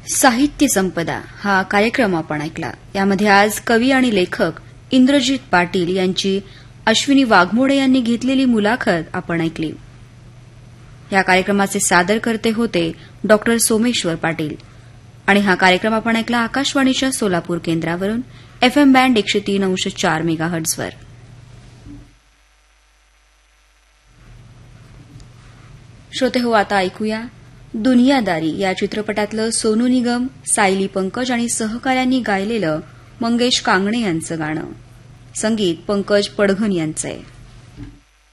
साहित्य संपदा हा कार्यक्रम आपण ऐकला. यामध्ये आज कवी आणि लेखक इंद्रजित पाटील यांची अश्विनी वाघमोडे यांनी घेतलेली मुलाखत आपण ऐकली. या कार्यक्रमाचे सादरकर्ते होते डॉ. सोमेश्वर पाटील आणि हा कार्यक्रम आपण ऐकला आकाशवाणीच्या सोलापूर केंद्रावरून FM बँड 103.4 मेगाहर्ट्झवर. श्रोते हो, आता ऐकूया दुनियादारी या चित्रपटातलं सोनू निगम, सायली पंकज आणि सहकाऱ्यांनी गायलेलं मंगेश कांगणे यांचं गाणं. संगीत पंकज पडघन यांचं आहे.